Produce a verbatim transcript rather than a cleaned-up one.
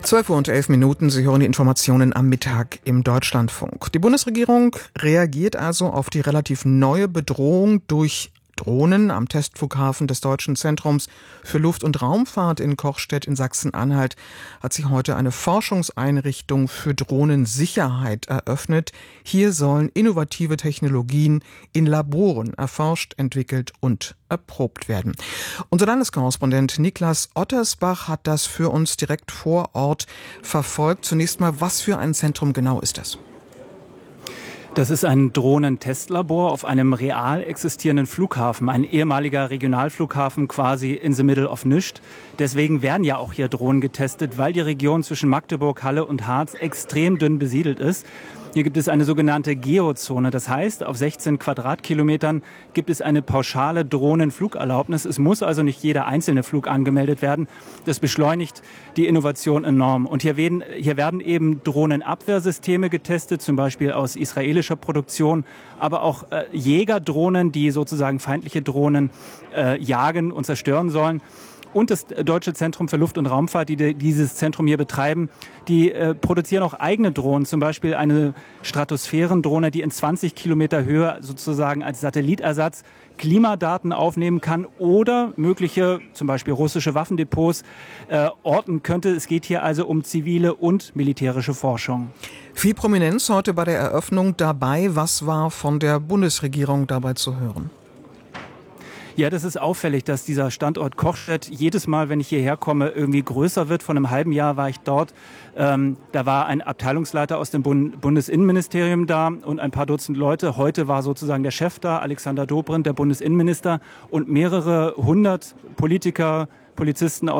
zwölf Uhr und elf Minuten. Sie hören die Informationen am Mittag im Deutschlandfunk. Die Bundesregierung reagiert also auf die relativ neue Bedrohung durch Drohnen am Testflughafen des Deutschen Zentrums für Luft- und Raumfahrt in Kochstedt in Sachsen-Anhalt hat sich heute eine Forschungseinrichtung für Drohnensicherheit eröffnet. Hier sollen innovative Technologien in Laboren erforscht, entwickelt und erprobt werden. Unser Landeskorrespondent Niklas Ottersbach hat das für uns direkt vor Ort verfolgt. Zunächst mal, was für ein Zentrum genau ist das? Das ist ein Drohnentestlabor auf einem real existierenden Flughafen, ein ehemaliger Regionalflughafen quasi in the middle of nischt. Deswegen werden ja auch hier Drohnen getestet, weil die Region zwischen Magdeburg, Halle und Harz extrem dünn besiedelt ist. Hier gibt es eine sogenannte Geozone. Das heißt, auf sechzehn Quadratkilometern gibt es eine pauschale Drohnenflugerlaubnis. Es muss also nicht jeder einzelne Flug angemeldet werden. Das beschleunigt die Innovation enorm. Und hier werden, hier werden eben Drohnenabwehrsysteme getestet, zum Beispiel aus israelischer Produktion, aber auch äh, Jägerdrohnen, die sozusagen feindliche Drohnen äh, jagen und zerstören sollen. Und das Deutsche Zentrum für Luft- und Raumfahrt, die dieses Zentrum hier betreiben, die äh, produzieren auch eigene Drohnen, zum Beispiel eine Stratosphärendrohne, die in zwanzig Kilometer Höhe sozusagen als Satellitersatz Klimadaten aufnehmen kann oder mögliche, zum Beispiel russische Waffendepots, äh, orten könnte. Es geht hier also um zivile und militärische Forschung. Viel Prominenz heute bei der Eröffnung dabei. Was war von der Bundesregierung dabei zu hören? Ja, das ist auffällig, dass dieser Standort Kochstedt jedes Mal, wenn ich hierher komme, irgendwie größer wird. Vor einem halben Jahr war ich dort. Ähm, da war ein Abteilungsleiter aus dem Bund- Bundesinnenministerium da und ein paar Dutzend Leute. Heute war sozusagen der Chef da, Alexander Dobrindt, der Bundesinnenminister, und mehrere hundert Politiker, Polizisten aus